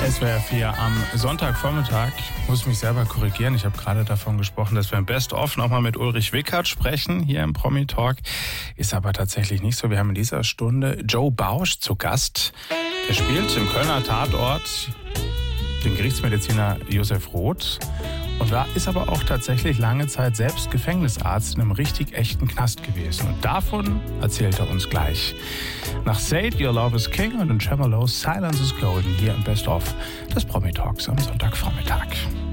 SWR 4 am Sonntagvormittag. Ich muss mich selber korrigieren. Ich habe gerade davon gesprochen, dass wir im Best-of nochmal mit Ulrich Wickert sprechen, hier im Promi-Talk. Ist aber tatsächlich nicht so. Wir haben in dieser Stunde Joe Bausch zu Gast. Der spielt im Kölner Tatort den Gerichtsmediziner Josef Roth und ist aber auch tatsächlich lange Zeit selbst Gefängnisarzt in einem richtig echten Knast gewesen. Und davon erzählt er uns gleich. Nach Said, Your Love is King und in Tremolo, Silence is Golden hier im Best-of des Promi-Talks am Sonntagvormittag.